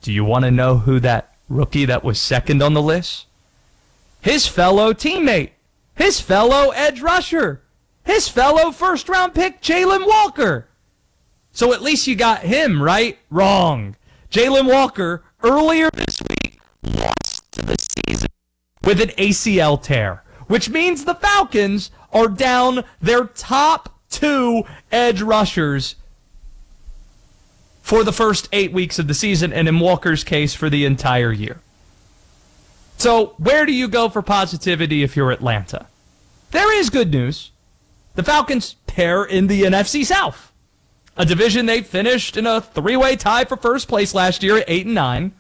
Do you want to know who that rookie that was second on the list? His fellow teammate, his fellow edge rusher, his fellow first-round pick, Jalen Walker. So at least you got him, right? Wrong. Jalen Walker, earlier this week, lost to the season with an ACL tear, which means the Falcons are down their top 2 edge rushers for the first 8 weeks of the season, and in Walker's case, for the entire year. So where do you go for positivity if you're Atlanta? There is good news. The Falcons pair in the NFC South, a division they finished in a 3-way tie for first place last year at 8-9.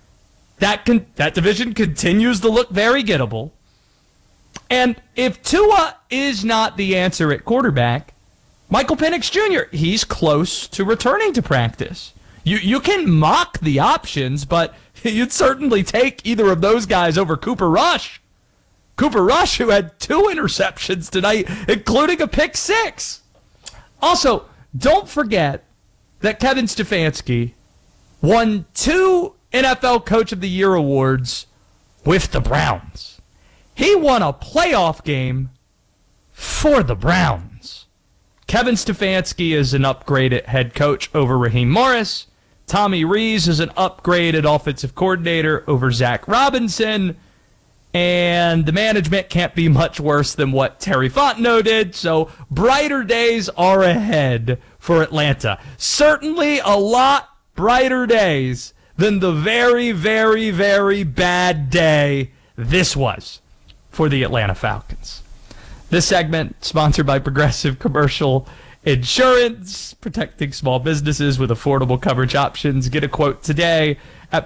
That division continues to look very gettable. And if Tua is not the answer at quarterback, Michael Penix Jr., he's close to returning to practice. You can mock the options, but you'd certainly take either of those guys over Cooper Rush. Cooper Rush, who had 2 interceptions tonight, including a pick 6. Also, don't forget that Kevin Stefanski won 2 NFL Coach of the Year awards with the Browns. He won a playoff game for the Browns. Kevin Stefanski is an upgraded head coach over Raheem Morris. Tommy Rees is an upgraded offensive coordinator over Zach Robinson. And the management can't be much worse than what Terry Fontenot did, so brighter days are ahead for Atlanta. Certainly a lot brighter days than the very, very, very bad day this was for the Atlanta Falcons. This segment sponsored by Progressive Commercial Insurance, protecting small businesses with affordable coverage options. Get a quote today at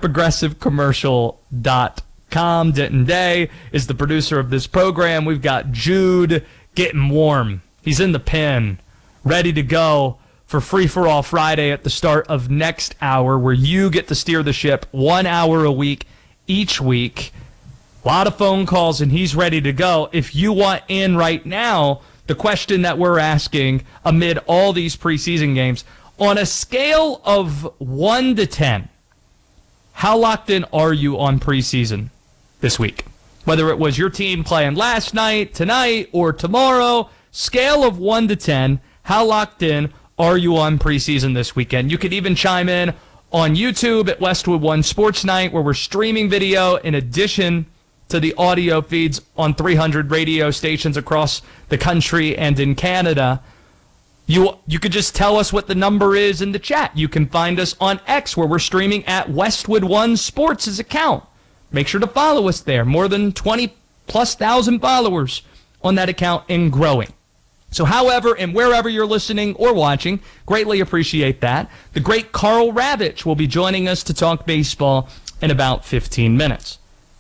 progressivecommercial.com. Denton Day is the producer of this program. We've got Jude getting warm. He's in the pen, ready to go for Free For All Friday at the start of next hour, where you get to steer the ship 1 hour a week each week. A lot of phone calls, and he's ready to go. If you want in right now, the question that we're asking amid all these preseason games, on a scale of 1 to 10, how locked in are you on preseason this week? Whether it was your team playing last night, tonight, or tomorrow, scale of 1 to 10, how locked in are you on preseason this weekend? You could even chime in on YouTube at Westwood One Sports Night, where we're streaming video in addition to the audio feeds on 300 radio stations across the country and in Canada. You could just tell us what the number is in the chat. You can find us on X, where we're streaming at Westwood One Sports' account. Make sure to follow us there. More than 20+ thousand followers on that account and growing. So however and wherever you're listening or watching, greatly appreciate that. The great Carl Ravitch will be joining us to talk baseball in about 15 minutes.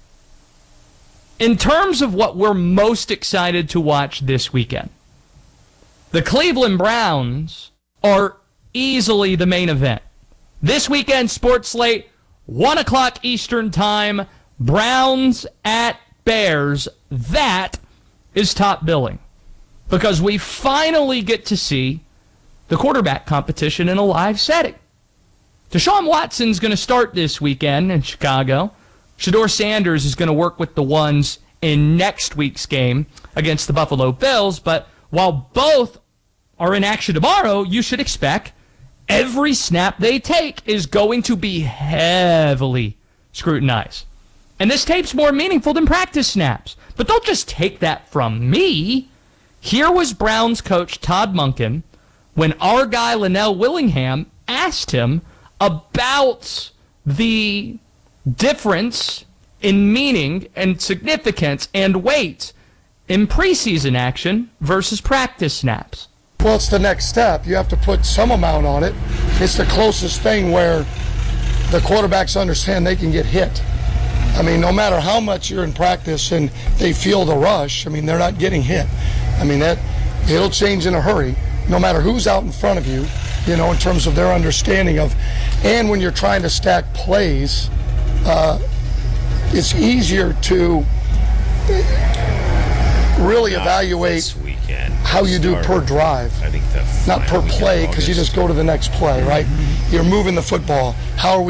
In terms of what we're most excited to watch this weekend, the Cleveland Browns are easily the main event. This weekend sports slate, 1 o'clock Eastern time, Browns at Bears. That is top billing, because we finally get to see the quarterback competition in a live setting. Deshaun Watson's going to start this weekend in Chicago. Shedeur Sanders is going to work with the ones in next week's game against the Buffalo Bills. But while both are in action tomorrow, you should expect every snap they take is going to be heavily scrutinized. And this tape's more meaningful than practice snaps. But don't just take that from me. Here was Browns coach Todd Monken when our guy Linnell Willingham asked him about the difference in meaning and significance and weight in preseason action versus practice snaps. Well, it's the next step. You have to put some amount on it. It's the closest thing where the quarterbacks understand they can get hit. I mean, no matter how much you're in practice and they feel the rush, I mean, they're not getting hit. I mean, it'll change in a hurry, no matter who's out in front of you, you know, in terms of their understanding of, and when you're trying to stack plays, it's easier to really evaluate how you do per drive, not per play, because you just go to the next play, right? You're moving the football. How are we